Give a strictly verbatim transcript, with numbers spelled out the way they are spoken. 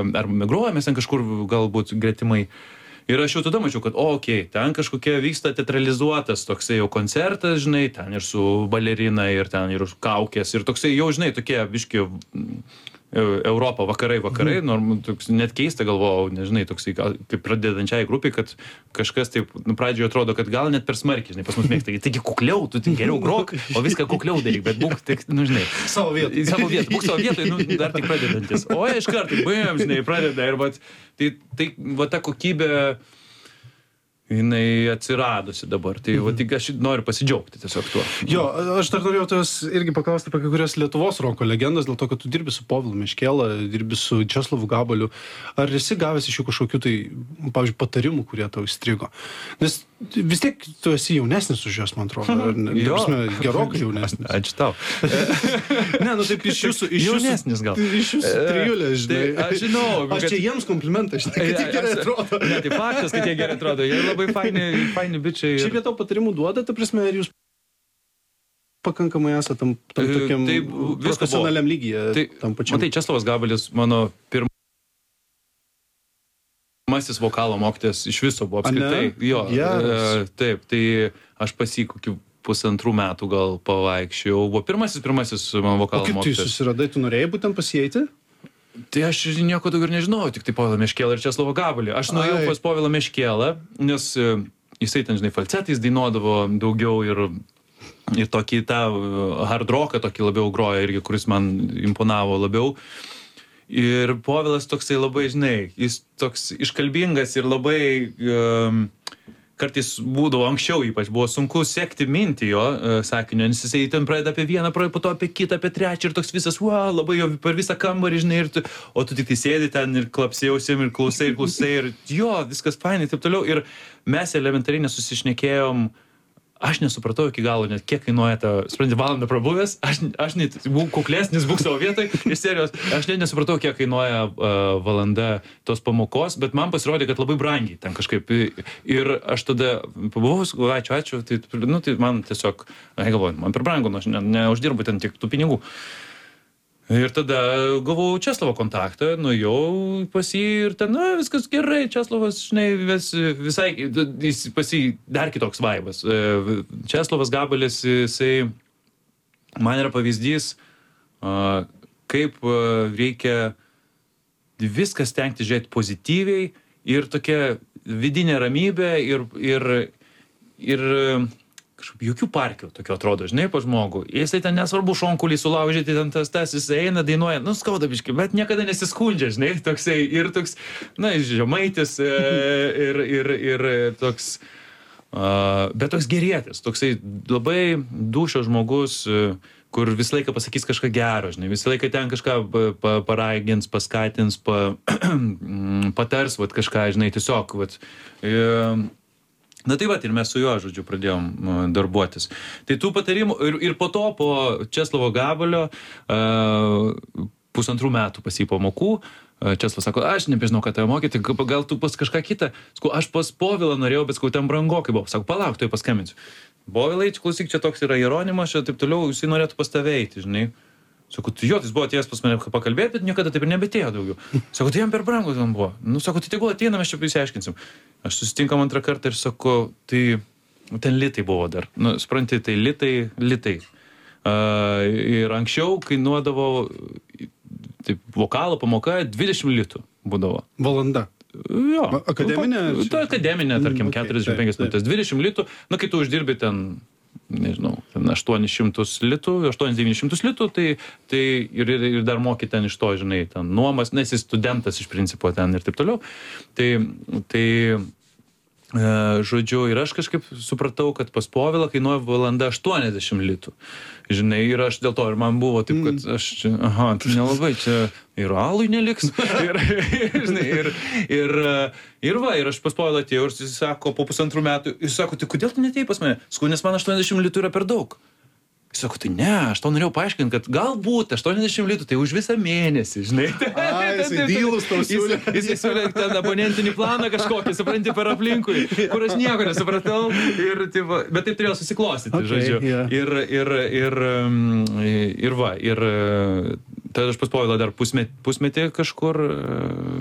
ar migruojamės ten kažkur galbūt gretimai. Ir aš jau tada mačiau, kad, o, okei, okay, ten kažkokia vyksta teatralizuotas toksai jau koncertas, žinai, ten ir su balerina, ir ten ir kaukės, ir toksai jau, žinai, tokie biški Europą, vakarai, vakarai, norm, toks, net keista galvojau, nežinai, toksai, kaip pradedančiai grupiai, kad kažkas taip, nu, pradžioje atrodo, kad gal net per smarkiai, žinai, pas mus mėgsta, taigi kukliau, tu tik geriau grok, o viską kukliau daryk, bet būk tik, nu, žinai, savo vietoj, savo vietoj, būk savo vietoj, nu, dar tik pradedantis, o iš karto, bam, žinai, pradeda ir vat, tai, tai, va, ta kokybė, jinai atsiradusi dabar, tai va, tik aš noriu pasidžiaugti tiesiog tuo. Jo, aš dar norėjau tavęs irgi paklausti apie kai kurias Lietuvos roko legendas, dėl to, kad tu dirbi su Povilu Meškėla, dirbi su Česlovu Gabaliu. Ar esi gavęs iš jų kažkokių tai, pavyzdžiui, patarimų, kurie tau įstrigo? Nes vis tiek tu esi jaunesnis už juos, man atrodo. Jo. Prasme, gerokai jaunesnis. Ačiū tau. Ne, nu taip iš jūsų... Iš jaunesnis gal. Iš jūsų trijulės, žinai. Tai, aš žinau. Aš čia jiems komplimentas, žinai, kad jie gerai atrodo. Ne, tai faktas, kad jie gerai atrodo. Jie labai faini, faini bičiai. Šiaip jie tau patarimų duoda, ta prasme, ar jūs pakankamai esate tam, tam tokiam tai, profesionaliam lygyje, tai, tam pačiam. Matai, Česlovas Gabalis, mano pirmas pirmasis vokalo mokytojas iš viso buvo apskritai. Jo, yes. Taip, tai aš pas jį kokių pusantrų metų gal pavaikščiau. Buvo pirmasis, pirmasis mano vokalo mokytojas. O kaip tu susiradai, tu norėjai būtent pasieiti? Tai aš nieko daugiau nežinau, tik tai Povilą Meškėlą ir Česlovą Gabalį. Aš nuėjau pas Povilą Meškėlą, nes jisai ten, žinai, falcetais dainuodavo daugiau ir, ir tokį tą hard rocką tokį labiau grojo irgi, kuris man imponavo labiau. Ir Povilas toksai labai, žinai, jis toks iškalbingas ir labai um, kartais būdavo anksčiau, ypač buvo sunku sekti mintį jo uh, sakinio, nes jisai ten pradeda apie vieną, po to apie kitą, apie trečią ir toks visas, wow, labai jo per visą kambarį, žinai, ir tu, o tu tik tai sėdi ten ir klapsėjausim ir klausai, ir klausai, ir jo, viskas fainai, taip toliau. Ir mes elementariai nesusišnekėjom. Aš nesupratau iki galo, net kiek kainuoja tą, supranti, valandą prabuvęs, aš, aš net būk kuklesnis, būk savo vietoj, iš serijos, aš net nesupratau, kiek kainuoja uh, valanda tos pamokos, bet man pasirodė, kad labai brangiai ten kažkaip. Ir aš tada pabuvau, ačiū, ačiū, tai, nu, tai man tiesiog, ai galvoju, man per brangu, nu, aš ne, neuždirbu ten tiek tų pinigų. Ir tada gavau Česlovo kontaktą, nuėjau pas jį ir ten, na, viskas gerai, Česlovas, žinai, vis, visai, jis pas jį dar kitoks vaibas. Česlovas Gabalis, jisai, man yra pavyzdys, kaip reikia viską stengti žiūrėti pozityviai ir tokia vidinė ramybė ir, ir, ir kažkaip jokių parkių tokio atrodo, žinai, pa žmogų. Jisai ten nesvarbu šonkulį sulaužyti, ten tas, tas, jisai eina, dainuoja, nu, skauda biškai, bet niekada nesiskundžia, žinai, toksai, ir toks, na, žemaitis, ir, ir, ir toks, uh, bet toks gerėtis, toksai labai dūšio žmogus, kur visą laiką pasakys kažką gero, žinai, visą laiką ten kažką pa, paraigins, paskatins, pa, patars, vat, kažką, žinai, tiesiog, vat, uh, na tai vat, ir mes su juo, žodžiu, pradėjom darbuotis. Tai tų patarimų, ir, ir po to, po Česlovo Gabalio, uh, pusantrų metų pas jį pamokų, uh, Česlovas sako, aš nebežinau, ką tave mokyti, gal tu pas kažką kitą. Sakau, aš pas Povilą norėjau, bet sakau, ten brangokai buvo. Sako, palauk, tu jau paskambinsiu. Povilai, klausyk, čia toks yra Jeronimas, čia taip toliau, jisai norėtų pas tave eiti, žinai. Sako, tu jo, jis buvo atėjęs pas mane pakalbėti, bet niekada taip ir nebetėjo daugiau. Sako, tai jam per brangu ten buvo. Nu, sako, tai tegul ateina, mes čia pasiaiškinsim. Aš susitinkam antrą kartą ir sako, tai ten litai buvo dar. Nu, supranti, tai litai, litai. Uh, ir anksčiau kainuodavo, taip, vokalo pamoka dvidešimt litų būdavo. Valanda. Jo. Akademinė? Nu, ta akademinė, tarkim, keturiasdešimt penkias minutės. dvidešimt litų, na, kai tu uždirbi ten, nežinau, aštuonis šimtus litų, aštuonis devynis šimtus litų, tai, tai ir, ir, ir dar moki ten iš to, žinai, ten nuomas, nes jis studentas iš principo ten ir taip toliau. Tai, tai e, žodžiu, ir aš kažkaip supratau, kad pas Povilą kainuoja valanda aštuoniasdešimt litų. Žinai, ir aš dėl to, ir man buvo taip, kad aš čia, aha, tai nelabai čia ir alui neliks. ir, žinai, ir, ir, ir va, ir aš pas Povilą atėjau ir jis sako, po pusantrų metų, jis sako, tai kodėl tu netėjai pas mane? Sakau, nes man aštuoniasdešimt litų yra per daug. Jis sako, tai ne, aš tau norėjau paaiškinti, kad galbūt aštuoniasdešimt litų, tai už visą mėnesį, žinai. A, jisai dylus tau siūlė. Jis, jis siūlė ten abonentinį planą kažkokį, supranti, per aplinkui, kur aš nieko nesupratau. Ir, tai va, bet taip turėjo susiklostyti, okay, žodžiu. Yeah. Ir, ir, ir, ir va, ir Tai aš pas Povilą dar pusmetį, pusmetį kažkur